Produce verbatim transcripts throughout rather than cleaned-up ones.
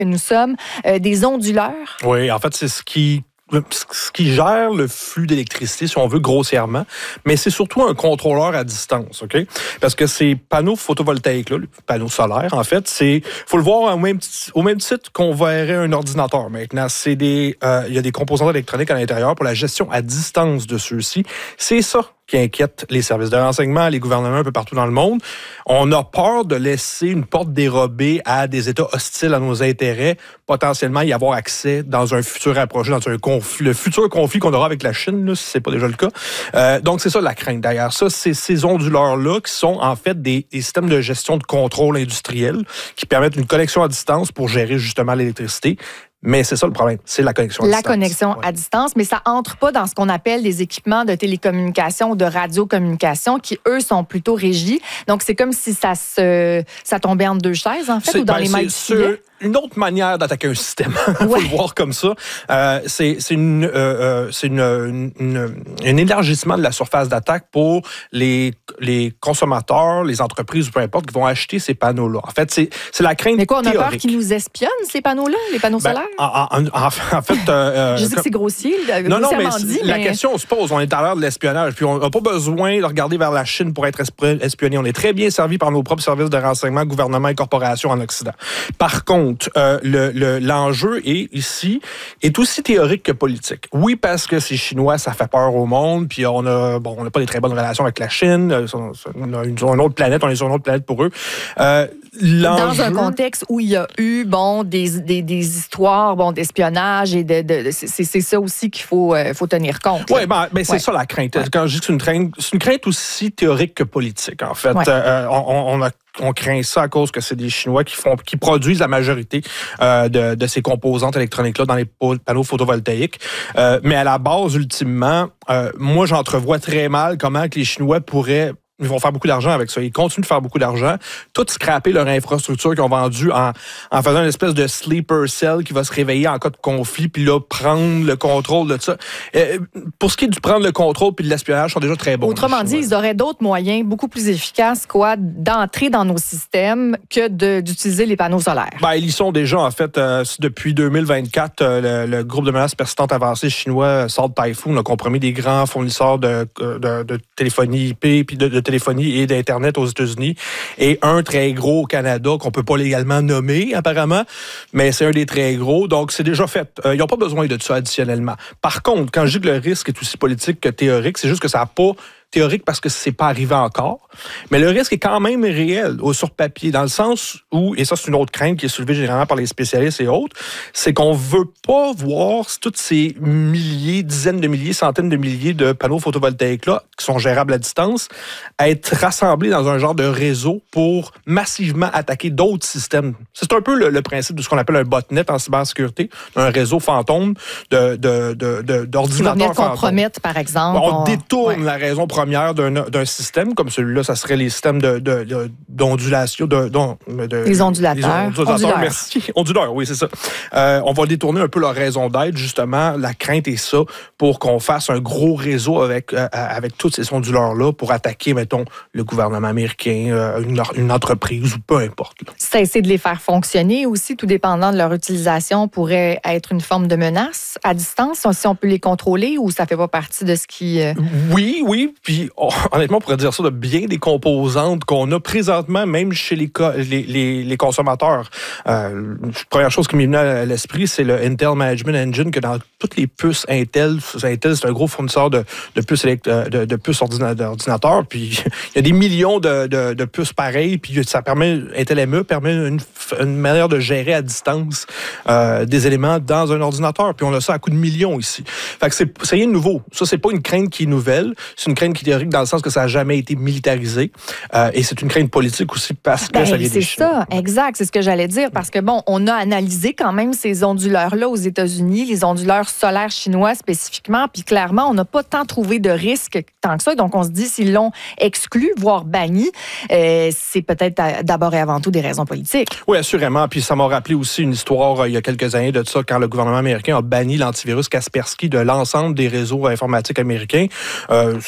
que nous sommes, euh, des onduleurs. Oui, en fait, c'est ce qui... ce qui gère le flux d'électricité, si on veut, grossièrement, mais c'est surtout un contrôleur à distance, OK? Parce que ces panneaux photovoltaïques-là, les panneaux solaires, en fait, c'est, faut le voir au même, au même titre qu'on verrait un ordinateur maintenant. C'est des, euh, il y a des composants électroniques à l'intérieur pour la gestion à distance de ceux-ci. C'est ça qui inquiète les services de renseignement, les gouvernements un peu partout dans le monde. On a peur de laisser une porte dérobée à des États hostiles à nos intérêts, potentiellement y avoir accès dans un futur approché, dans un conflit, le futur conflit qu'on aura avec la Chine, là, si c'est pas déjà le cas. Euh, donc, c'est ça la crainte derrière ça. C'est ces onduleurs-là qui sont en fait des, des systèmes de gestion de contrôle industriel qui permettent une connexion à distance pour gérer justement l'électricité. Mais c'est ça le problème, c'est la connexion à la distance. La connexion ouais. à distance, mais ça entre pas dans ce qu'on appelle des équipements de télécommunication ou de radiocommunication qui, eux, sont plutôt régis. Donc, c'est comme si ça se ça tombait entre deux chaises, en fait, c'est, ou dans ben, les mailles du filet. Une autre manière d'attaquer un système, il ouais. faut le voir comme ça. Euh, c'est c'est, une, euh, c'est une, une, une, un élargissement de la surface d'attaque pour les, les consommateurs, les entreprises, peu importe, qui vont acheter ces panneaux-là. En fait, c'est, c'est la crainte Mais quoi, on a théorique. peur qu'ils nous espionnent, ces panneaux-là, les panneaux ben, solaires? En, en, en, en fait... Euh, Je sais comme... que c'est grossier, non, non, mais, dit, la mais... question se pose. On est à l'heure de l'espionnage, puis on n'a pas besoin de regarder vers la Chine pour être espionné. On est très bien servi par nos propres services de renseignement, gouvernements et corporations en Occident. Par contre, euh, le Le, l'enjeu est ici est aussi théorique que politique. Oui, parce que c'est chinois, ça fait peur au monde, puis on a bon, on n'a pas des très bonnes relations avec la Chine, on a une, une autre planète, on est sur une autre planète pour eux. Euh, Dans un contexte où il y a eu bon des, des, des histoires bon d'espionnage et de, de c'est, c'est ça aussi qu'il faut euh, faut tenir compte. Oui, ben, ben c'est ouais. ça la crainte. Ouais. Quand je dis que c'est une crainte, c'est une crainte aussi théorique que politique. En fait, ouais. euh, on, on a On craint ça à cause que c'est des Chinois qui font, qui produisent la majorité euh, de, de ces composantes électroniques-là dans les panneaux photovoltaïques. Euh, mais à la base, ultimement, euh, moi, j'entrevois très mal comment que les Chinois pourraient... Ils vont faire beaucoup d'argent avec ça. Ils continuent de faire beaucoup d'argent. Tout scraper leur infrastructure qu'ils ont vendue en, en faisant une espèce de sleeper cell qui va se réveiller en cas de conflit, puis là, prendre le contrôle de ça. Euh, pour ce qui est du prendre le contrôle puis de l'espionnage, ils sont déjà très bons. Autrement dit, ils auraient d'autres moyens beaucoup plus efficaces quoi, d'entrer dans nos systèmes que de, d'utiliser les panneaux solaires. Ben, ils y sont déjà, en fait. Euh, depuis deux mille vingt-quatre, euh, le, le groupe de menaces persistantes avancées chinois, Salt Typhoon, a compromis des grands fournisseurs de, de, de téléphonie I P puis de, de téléphonie et d'Internet aux États-Unis, et un très gros au Canada qu'on peut pas légalement nommer, apparemment, mais c'est un des très gros, donc c'est déjà fait. Euh, ils n'ont pas besoin de ça additionnellement. Par contre, quand je dis que le risque est aussi politique que théorique, c'est juste que ça n'a pas théorique parce que c'est pas arrivé encore. Mais le risque est quand même réel au sur papier, dans le sens où, et ça c'est une autre crainte qui est soulevée généralement par les spécialistes et autres, c'est qu'on veut pas voir toutes ces milliers, dizaines de milliers, centaines de milliers de panneaux photovoltaïques-là, qui sont gérables à distance, être rassemblés dans un genre de réseau pour massivement attaquer d'autres systèmes. C'est un peu le, le principe de ce qu'on appelle un botnet en cybersécurité, un réseau fantôme de, de, de, de, d'ordinateurs fantômes. Qui va compromettre, par exemple. On, on détourne ouais. la raison première d'un, d'un système, comme celui-là, ça serait les systèmes de, de, de, d'ondulation. De, de, de, les ondulateurs. Les ondulateurs, onduleurs. merci. Onduleurs, oui, c'est ça. Euh, on va détourner un peu leur raison d'être, justement. La crainte est ça, pour qu'on fasse un gros réseau avec, euh, avec tous ces onduleurs-là pour attaquer, mettons, le gouvernement américain, euh, une, une entreprise ou peu importe. Là. Cesser de les faire fonctionner aussi, tout dépendant de leur utilisation, pourrait être une forme de menace à distance, si on peut les contrôler, ou ça fait pas partie de ce qui... Euh... Oui, oui. Puis, oh, honnêtement, on pourrait dire ça de bien des composantes qu'on a présentement, même chez les, co- les, les, les consommateurs. Euh, la première chose qui m'est venue à l'esprit, c'est le Intel Management Engine, que dans toutes les puces Intel, Intel, c'est un gros fournisseur de, de puces, élect- de, de puces ordina- d'ordinateurs. Puis, il y a des millions de, de, de puces pareilles. Puis, ça permet, Intel M E permet une, une manière de gérer à distance euh, des éléments dans un ordinateur. Puis, on a ça à coups de millions ici. Fait que c'est, c'est rien de nouveau. Ça, c'est pas une crainte qui est nouvelle. C'est une crainte qui est théorique dans le sens que ça n'a jamais été militarisé. Euh, et c'est une crainte politique aussi parce que ben, ça vient c'est des Chinois. ça, exact. C'est ce que j'allais dire. Parce que, bon, on a analysé quand même ces onduleurs-là aux États-Unis, les onduleurs solaires chinois spécifiquement. Puis clairement, on n'a pas tant trouvé de risque tant que ça. Donc, on se dit, s'ils l'ont exclu, voire banni, euh, c'est peut-être d'abord et avant tout des raisons politiques. Oui, assurément. Puis ça m'a rappelé aussi une histoire euh, il y a quelques années de ça, quand le gouvernement américain a banni l'antivirus Kaspersky de l'ensemble des réseaux informatiques américains. Euh, c'était une raison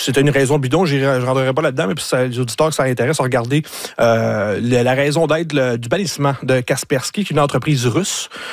raisons bidons, je ne rentrerai pas là-dedans, mais puis ça, les auditeurs que ça intéresse à regarder euh, la raison d'être le, du bannissement de Kaspersky, qui est une entreprise russe